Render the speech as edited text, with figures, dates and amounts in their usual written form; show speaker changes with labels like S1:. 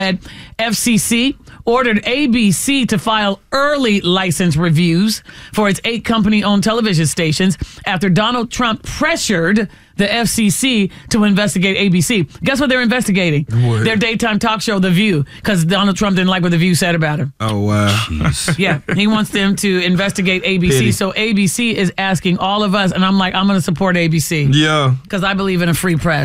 S1: FCC ordered ABC to file early license reviews for its 8 company-owned television stations after Donald Trump pressured the FCC to investigate ABC. Guess what they're investigating?
S2: What?
S1: Their daytime talk show, The View, because Donald Trump didn't like what The View said about him.
S2: Oh, wow.
S3: Jeez.
S1: Yeah, he wants them to investigate ABC.
S2: Pity.
S1: So ABC is asking all of us, and I'm like, I'm going to support ABC
S2: Yeah.
S1: because I believe in a free press.